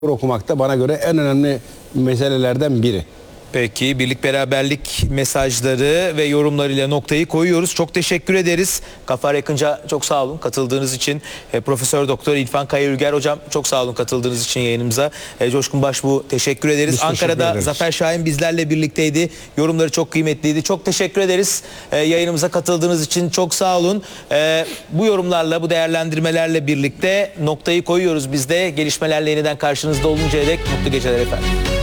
okumak da bana göre en önemli meselelerden biri. Peki, birlik beraberlik mesajları ve yorumlarıyla noktayı koyuyoruz. Çok teşekkür ederiz. Gafar Yakınca çok sağ olun katıldığınız için. Profesör Doktor İrfan Kaya-Ülger hocam çok sağ olun katıldığınız için yayınımıza. Coşkun Başbuğ teşekkür ederiz. Biz teşekkür Ankara'da ederiz. Zafer Şahin bizlerle birlikteydi. Yorumları çok kıymetliydi. Çok teşekkür ederiz. Yayınımıza katıldığınız için çok sağ olun. Bu yorumlarla, bu değerlendirmelerle birlikte noktayı koyuyoruz biz de. Gelişmelerle yeniden karşınızda oluncaya dek mutlu geceler efendim.